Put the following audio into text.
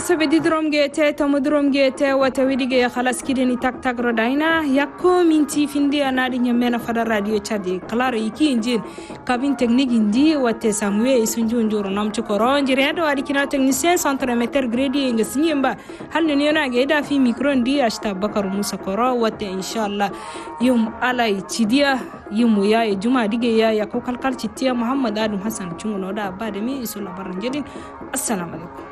sabedi drom gete tamu drom gete wata widige khalas kideni tak tak rodaina yakko minti findi anadi nyamena fada radio chadi claro iki injin cabine technique indi wate samwe isunju njoro namchu koronji redo adi kina technicien centre meter grade nge sinyemba halne nena geda fi micro ndi ashta bakar musa koro wate inshallah yum alai chidia yum ya juma dige ya yakko kalkal chitia muhammad adam hasan chungo da ba de mi isola baranjedin assalamu alaikum.